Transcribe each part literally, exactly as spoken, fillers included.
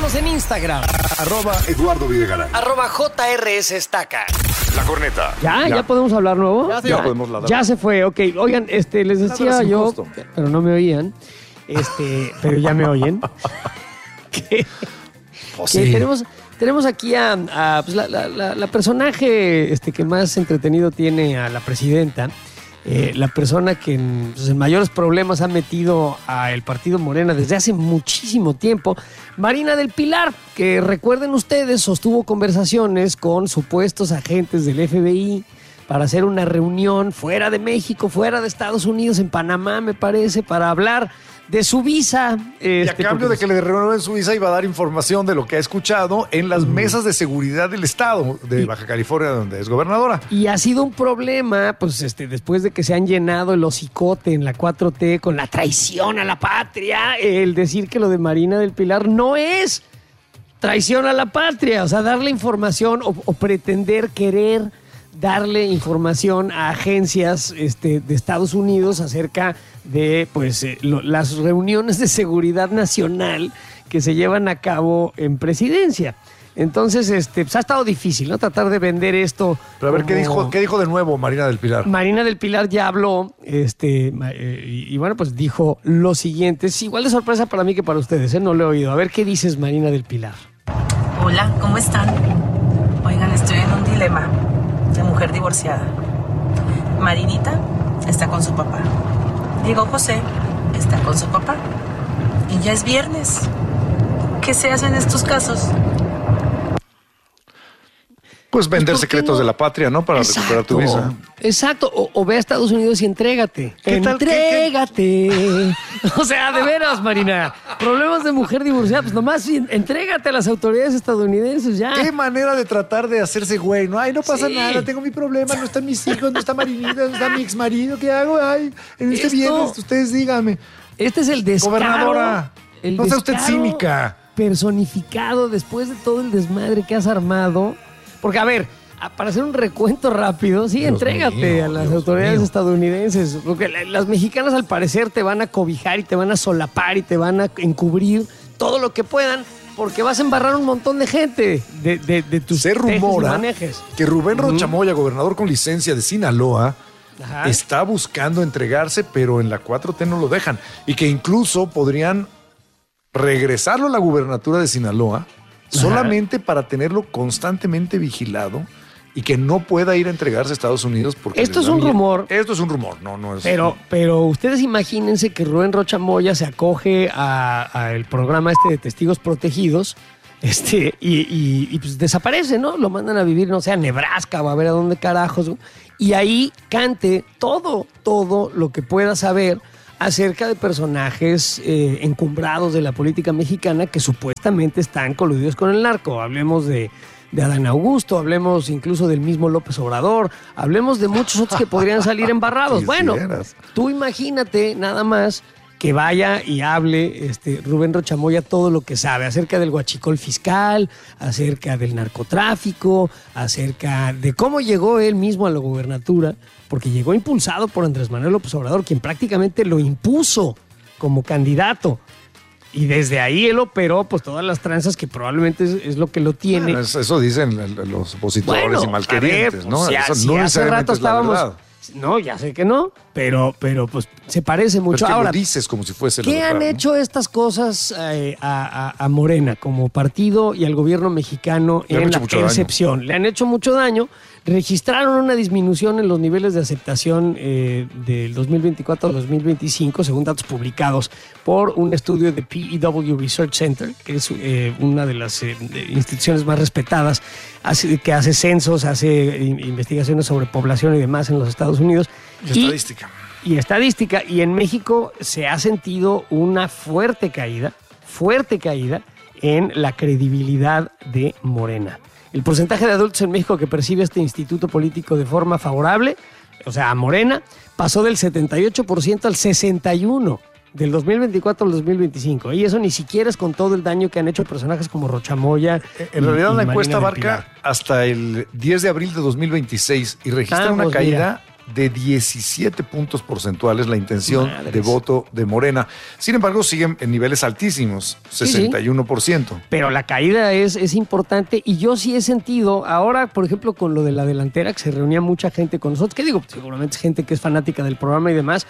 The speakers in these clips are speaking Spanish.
Síganos en Instagram. Arroba Eduardo Videgaray. Arroba J R S Estaca. La corneta. ¿Ya? ¿Ya, ¿Ya podemos hablar nuevo? Ya, ya podemos hablar. Ya se fue, ok. Oigan, este, les decía yo, costo. pero no me oían, este, pero ya me oyen, que, oh, que sí. tenemos... Tenemos aquí a, a pues la, la, la, la personaje este, que más entretenido tiene a la presidenta, eh, la persona que en, pues, en mayores problemas ha metido al partido Morena desde hace muchísimo tiempo, Marina del Pilar, que recuerden ustedes, sostuvo conversaciones con supuestos agentes del F B I para hacer una reunión fuera de México, fuera de Estados Unidos, en Panamá, me parece, para hablar de su visa. Este, y a cambio de que le renueven su visa, iba a dar información de lo que ha escuchado en las uh-huh. mesas de seguridad del estado de y, Baja California, donde es gobernadora. Y ha sido un problema, pues, este, después de que se han llenado el hocicote en la cuatro T con la traición a la patria, el decir que lo de Marina del Pilar no es traición a la patria, o sea, darle información o, o pretender querer darle información a agencias este, de Estados Unidos acerca de pues eh, lo, las reuniones de seguridad nacional que se llevan a cabo en presidencia. Entonces, este, pues ha estado difícil, ¿no? Tratar de vender esto. Pero a ver, como... ¿qué dijo, qué dijo de nuevo Marina del Pilar? Marina del Pilar ya habló, este, eh, y, y bueno, pues dijo lo siguiente. Es igual de sorpresa para mí que para ustedes, ¿eh? No lo he oído. A ver, ¿qué dices, Marina del Pilar? Hola, ¿cómo están? Oigan, estoy en un dilema de mujer divorciada. Marinita está con su papá. Diego José está con su papá. Y ya es viernes. ¿Qué se hace en estos casos? Pues vender secretos no? de la patria, ¿no? Para exacto, recuperar tu visa. Exacto. O, o ve a Estados Unidos y entrégate. ¡Entrégate! ¿Qué, qué? O sea, de veras, Marina. Problemas de mujer divorciada, pues nomás entrégate a las autoridades estadounidenses ya. Qué manera de tratar de hacerse güey, ¿no? Ay, no pasa sí. nada, tengo mi problema, no están mis hijos, no está Marinita, no está mi ex marido, ¿qué hago? Ay, en este Esto, viernes, ustedes díganme. Este es el descaro. Gobernadora, el no sea usted cínica. Personificado después de todo el desmadre que has armado. Porque, a ver, para hacer un recuento rápido, sí, Dios entrégate mío, a las Dios autoridades mío. estadounidenses. Porque las mexicanas, al parecer, te van a cobijar y te van a solapar y te van a encubrir todo lo que puedan, porque vas a embarrar un montón de gente de, de, de tus Se rumora manejes. que Rubén Rocha Moya, uh-huh. gobernador con licencia de Sinaloa, Ajá. está buscando entregarse, pero en la cuatro T no lo dejan. Y que incluso podrían regresarlo a la gubernatura de Sinaloa, solamente Ajá. para tenerlo constantemente vigilado y que no pueda ir a entregarse a Estados Unidos porque esto es un miedo. rumor. Esto es un rumor, no, no es. Pero, pero ustedes imagínense que Rubén Rocha Moya se acoge a, a el programa este de testigos protegidos, este, y, y, y pues desaparece, ¿no? Lo mandan a vivir, no sé, a Nebraska o a ver a dónde carajos, y ahí cante todo, todo lo que pueda saber acerca de personajes eh, encumbrados de la política mexicana que supuestamente están coludidos con el narco. Hablemos de, de Adán Augusto, hablemos incluso del mismo López Obrador, hablemos de muchos otros que podrían salir embarrados. Bueno, tú imagínate nada más que vaya y hable este, Rubén Rocha Moya todo lo que sabe acerca del huachicol fiscal, acerca del narcotráfico, acerca de cómo llegó él mismo a la gubernatura, porque llegó impulsado por Andrés Manuel López Obrador, quien prácticamente lo impuso como candidato. Y desde ahí él operó pues todas las tranzas que probablemente es, es lo que lo tiene. Bueno, eso dicen los opositores bueno, y malquerientes, ver, pues, ¿no? Si, eso si no hace rato es la estábamos... No, ya sé que no, pero, pero pues se parece mucho. Pero Ahora, lo dices como si fuese ¿qué la han verdad, hecho ¿no? estas cosas eh, a, a, a Morena como partido y al gobierno mexicano Le en la percepción? Daño. Le han hecho mucho daño. Registraron una disminución en los niveles de aceptación eh, del dos mil veinticuatro al dos mil veinticinco, según datos publicados por un estudio de P E W Research Center, que es eh, una de las eh, de instituciones más respetadas, hace, que hace censos, hace investigaciones sobre población y demás en los Estados Unidos. Y estadística. Y, y estadística. Y en México se ha sentido una fuerte caída, fuerte caída en la credibilidad de Morena. El porcentaje de adultos en México que percibe este instituto político de forma favorable, o sea, a Morena, pasó del setenta y ocho por ciento al sesenta y uno por ciento del dos mil veinticuatro al dos mil veinticinco. Y eso ni siquiera es con todo el daño que han hecho personajes como Rocha Moya. En y, realidad y la encuesta abarca hasta el diez de abril de dos mil veintiséis y registra ah, una caída mira. de diecisiete puntos porcentuales la intención Madres. de voto de Morena. Sin embargo, siguen en niveles altísimos, sesenta y uno por ciento. Pero la caída es, es importante y yo sí he sentido, ahora, por ejemplo, con lo de la delantera, que se reunía mucha gente con nosotros, que digo, seguramente es gente que es fanática del programa y demás,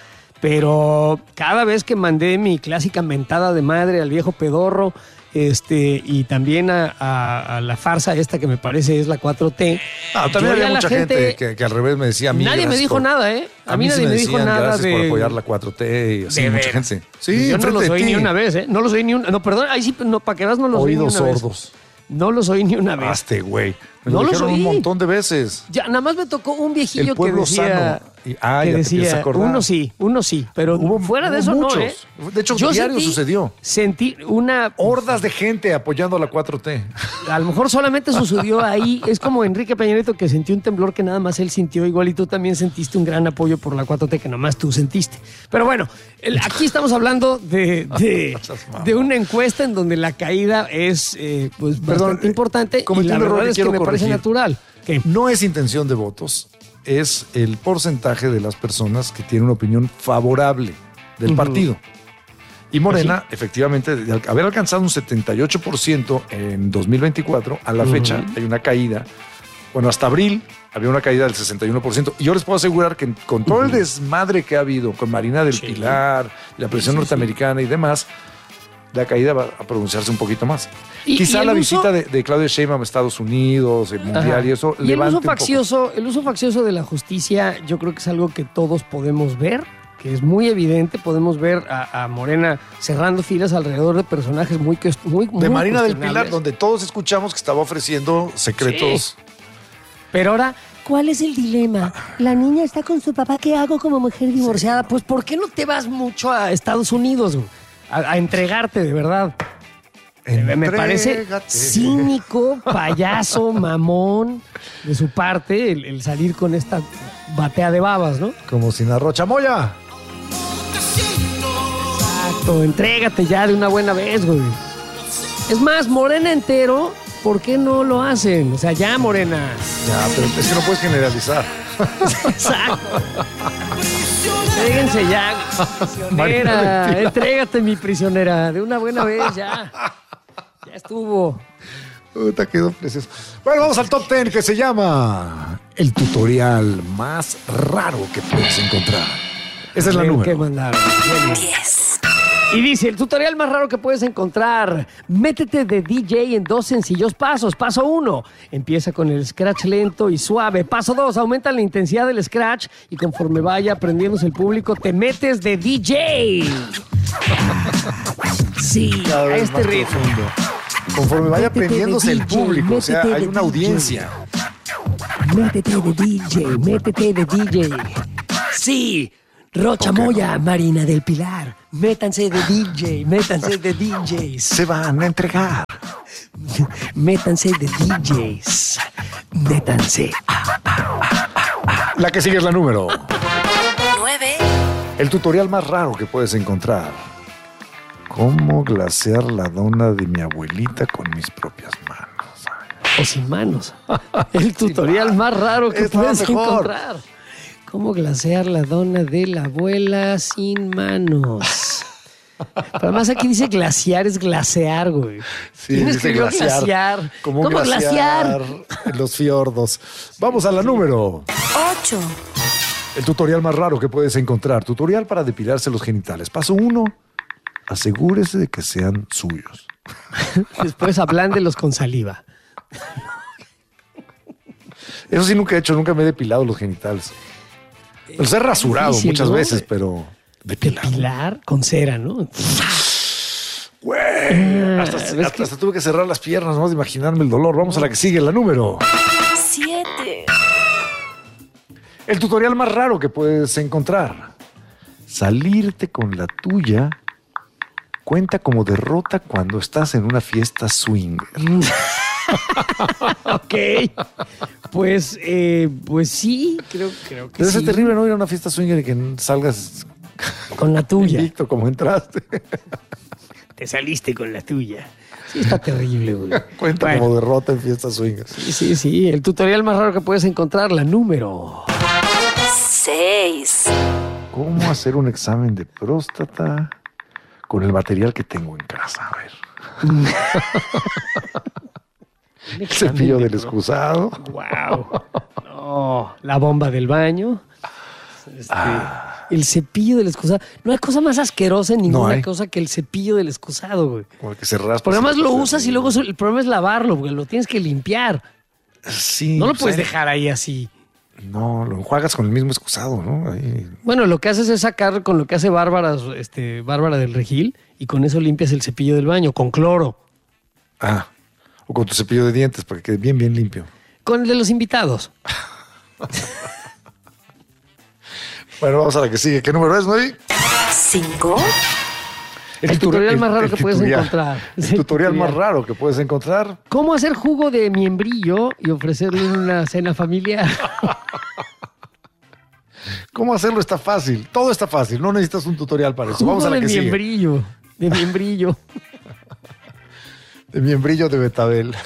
pero cada vez que mandé mi clásica mentada de madre al viejo pedorro, este, y también a, a, a la farsa esta que me parece es la cuatro T. Ah, también yo había ya la mucha gente, que, que al revés me decía a mí. Nadie me gracias dijo por- nada, ¿eh? A, mí sí nadie me dijo decían, nada gracias de... por apoyar la cuatro T y así, De mucha veras. gente. Sí, yo no enfrente los de oí ti. ni una vez, ¿eh? No los oí ni una... No, perdón, ahí sí, no, para que veas, no los Oídos oí ni una sordos. vez. No los oí ni una vez. Hazte, güey. Me No lo los dijeron oí. un montón de veces. Ya, nada más me tocó un viejillo El pueblo que decía... sano. Y- ah, que ya te empiezas a decía, acordar. uno sí, uno sí, pero Hubo- fuera de hubo eso muchos. no, ¿eh? De hecho, diario sucedió. Sentí una... Hordas de gente apoyando a la cuatro T. A lo mejor solamente sucedió ahí. Es como Enrique Peña Nieto que sintió un temblor que nada más él sintió. Igual y tú también sentiste un gran apoyo por la cuatro T que nomás tú sentiste. Pero bueno, el- aquí estamos hablando de, de, de una encuesta en donde la caída es eh, pues Perdón, bastante importante. Y cometí la un error verdad que es que quiero me parece corregir. natural. Que No es intención de votos, es el porcentaje de las personas que tienen una opinión favorable del Ujú. partido. Y Morena, efectivamente, de al- haber alcanzado un setenta y ocho por ciento en dos mil veinticuatro, a la Ujú. fecha hay una caída. Bueno, hasta abril había una caída del sesenta y uno por ciento. Y yo les puedo asegurar que con todo el desmadre que ha habido con Marina del Sí. Pilar, la presión Sí, sí, norteamericana y demás, la caída va a pronunciarse un poquito más. Y- Quizá y el la uso- visita de, de Claudia Sheinbaum a Estados Unidos, el Mundial Ajá. y eso, Y el levante uso un poco. faccioso, el uso faccioso de la justicia, yo creo que es algo que todos podemos ver, que es muy evidente. Podemos ver a, a Morena cerrando filas alrededor de personajes muy cuest- muy, muy de Marina del cuestionables. Pilar, donde todos escuchamos que estaba ofreciendo secretos. Pero ahora, ¿cuál es el dilema? La niña está con su papá, ¿qué hago como mujer divorciada? Pues ¿por qué no te vas mucho a Estados Unidos güey? a, a entregarte de verdad? Me- Me parece Entrégate. cínico, payaso, mamón de su parte el, el salir con esta batea de babas, ¿no? Como sin arrocha moya. Exacto, entrégate ya de una buena vez, güey. Es más, Morena entero, ¿por qué no lo hacen? O sea, ya, Morena. Ya, pero es que no puedes generalizar. Exacto. Entréguense ya, Marina del prisionera. Pilar. Entrégate, mi prisionera, de una buena vez, ya. Ya estuvo. Puta, quedó precioso. Bueno, vamos al top diez que se llama el tutorial más raro que puedes encontrar. Esa es la Ven, número. ¿qué mandaron? Y dice, el tutorial más raro que puedes encontrar, métete de D J en dos sencillos pasos. Paso uno, empieza con el scratch lento y suave. Paso dos, aumenta la intensidad del scratch y conforme vaya aprendiéndose el público, te metes de D J. Sí, Cada a vez este más ritmo. profundo. Conforme vaya Métete de aprendiéndose el D J, público, o sea, métete hay de una D J. audiencia. Métete de D J, métete de D J. Sí, Rocha ¿Por qué Moya, Marina del Pilar. Métanse de D J, métanse de D Js. Se van a entregar. Métanse de D Js. Métanse. La que sigue es la número. nueve, El tutorial más raro que puedes encontrar. Cómo glasear la dona de mi abuelita con mis propias manos. O sin manos. El tutorial más raro que Estaba puedes mejor. encontrar. Cómo glasear la dona de la abuela sin manos. Pero además aquí dice glaciar, es glasear, güey. Sí, ¿Quién dice escribió glaciar? Como ¿Cómo glaciar en los fiordos. Vamos a la número. ocho, El tutorial más raro que puedes encontrar. Tutorial para depilarse los genitales. Paso uno. Asegúrese de que sean suyos. Después ablándelos con saliva. Eso sí nunca he hecho. Nunca me he depilado los genitales. Los he rasurado difícil, muchas ¿no? veces, pero depilado. Depilar con cera, ¿no? Güey, hasta, ¿ves hasta- hasta tuve que cerrar las piernas, no de imaginarme el dolor. Vamos a la que sigue, la número. siete, El tutorial más raro que puedes encontrar. Salirte con la tuya cuenta como derrota cuando estás en una fiesta swinger. Ok. Pues, eh, pues sí, creo, creo que Debe ser sí. terrible no ir a una fiesta swinger y que salgas Con la tuya. invicto como entraste. Te saliste con la tuya. Sí, está terrible, güey. Cuenta Bueno, como derrota en fiestas swingers. Sí, sí, sí. El tutorial más raro que puedes encontrar, la número. seis. ¿Cómo hacer un examen de próstata con el material que tengo en casa? A ver. El cepillo del excusado. Wow. No, la bomba del baño. Este, ah. El cepillo del excusado. No hay cosa más asquerosa en ninguna no cosa que el cepillo del excusado, güey. Porque se raspa. Porque además lo usas y luego el problema es lavarlo, porque lo tienes que limpiar. Sí. No lo puedes dejar ahí así. No, lo enjuagas con el mismo excusado, ¿no? Ahí. Bueno, lo que haces es sacar con lo que hace Bárbara, este, Bárbara del Regil, y con eso limpias el cepillo del baño, con cloro. Ah, o con tu cepillo de dientes para que quede bien, bien limpio. Con el de los invitados. Bueno, vamos a la que sigue. ¿Qué número es, Noy? Cinco. El, el tutorial el, más raro que puedes tutorial, encontrar. El, el tutorial más raro que puedes encontrar. ¿Cómo hacer jugo de miembrillo y ofrecerle una cena familiar? ¿Cómo hacerlo? Está fácil. Todo está fácil. No necesitas un tutorial para eso. Jugo Vamos a la de que sigue. miembrillo. De miembrillo. De miembrillo de betabel.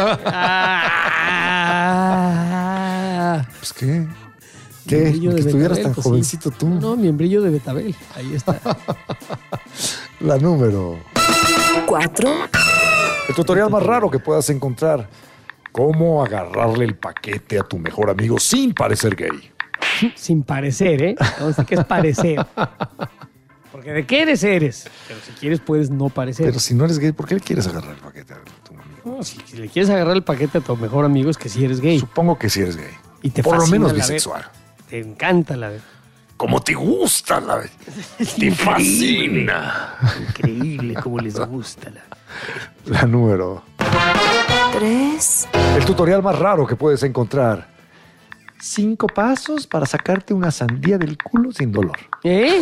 Ah, pues qué. ¿Qué? Que estuvieras tan pues jovencito sí. tú. No, miembrillo de betabel. Ahí está. La número cuatro. El tutorial más raro que puedas encontrar. ¿Cómo agarrarle el paquete a tu mejor amigo sin parecer gay? Sin parecer, ¿eh? Entonces, ¿qué es parecer? Porque de qué eres, eres. Pero si quieres, puedes no parecer. Pero si no eres gay, ¿por qué le quieres agarrar el paquete a tu amigo? No, si, si le quieres agarrar el paquete a tu mejor amigo es que si eres gay. Supongo que si eres gay. Y te Por lo menos la bisexual. Vez. Te encanta la vez. Como te gusta la vez. Te fascina. Increíble cómo les gusta la La número tres. El tutorial más raro que puedes encontrar. Cinco pasos para sacarte una sandía del culo sin dolor. ¿Eh?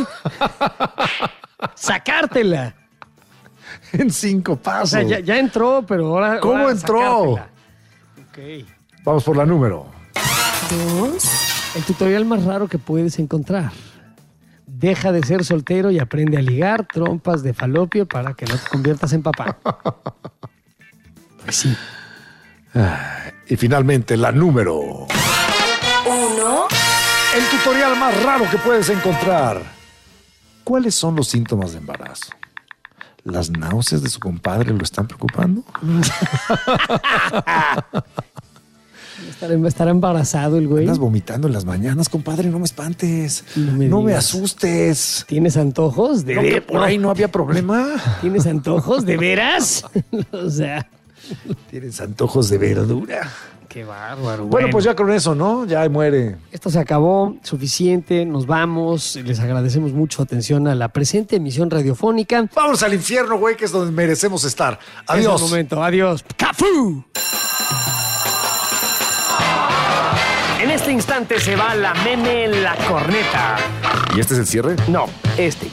Sacártela. En cinco pasos. O sea, ya, ya entró, pero ahora. ¿Cómo ahora entró? Ok. Vamos por la número dos. El tutorial más raro que puedes encontrar. Deja de ser soltero y aprende a ligar trompas de falopio para que no te conviertas en papá. Pues sí. Ah, y finalmente, la número uno. El tutorial más raro que puedes encontrar. ¿Cuáles son los síntomas de embarazo? ¿Las náuseas de su compadre lo están preocupando? Estará, estará embarazado el güey. Andas vomitando en las mañanas, compadre, no me espantes. No me, no me asustes. ¿Tienes antojos? ¿De no, que por ahí no había problema. ¿Tienes antojos? ¿De veras? O sea. ¿Tienes antojos de verdura? Qué bárbaro. Bueno, bueno, pues ya con eso, ¿no? Ya muere. Esto se acabó, suficiente, nos vamos. Les agradecemos mucho atención a la presente emisión radiofónica. Vámonos al infierno, güey, que es donde merecemos estar. Adiós. Es el momento, adiós. ¡Cafú! En este instante se va la meme en la corneta. ¿Y este es el cierre? No, este.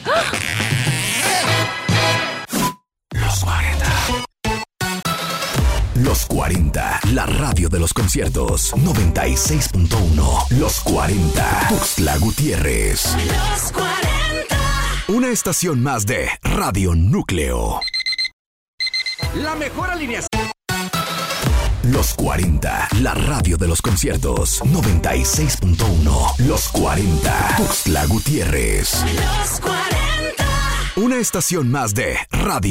Los cuarenta. Los cuarenta, la radio de los conciertos. noventa y seis punto uno. Los cuarenta. Tuxtla Gutiérrez. Los cuarenta. Una estación más de Radio Núcleo. La mejor alineación. Los cuarenta, la radio de los conciertos. noventa y seis punto uno. Los cuarenta. Tuxtla Gutiérrez. Los cuarenta. Una estación más de Radio